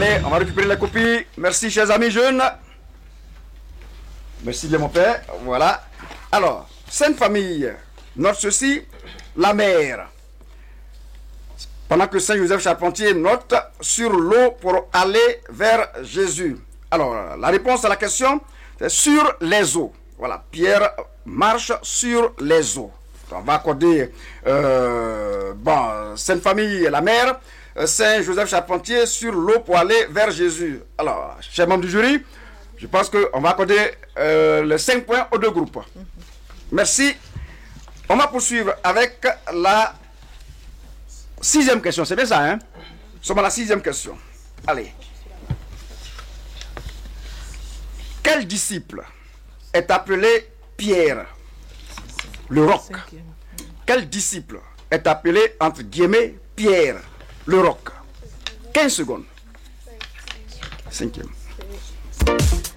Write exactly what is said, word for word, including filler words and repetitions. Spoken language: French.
Allez, on va récupérer la copie. Merci, chers amis jeunes. Merci bien, mon père. Voilà. Alors, Sainte Famille, note ceci, la mer. Pendant que Saint Joseph Charpentier note sur l'eau pour aller vers Jésus. Alors, la réponse à la question, c'est sur les eaux. Voilà, Pierre marche sur les eaux. On va accorder euh, bon, Sainte Famille, la mer, Saint Joseph Charpentier sur l'eau pour aller vers Jésus. Alors, chers membres du jury, je pense qu'on va accorder euh, les cinq points aux deux groupes. Merci. On va poursuivre avec la sixième question. C'est bien ça, hein? Nous sommes à la sixième question. Allez. Quel disciple est appelé Pierre, le roc? Quel disciple est appelé, entre guillemets, Pierre, le roc? quinze secondes. Cinquième.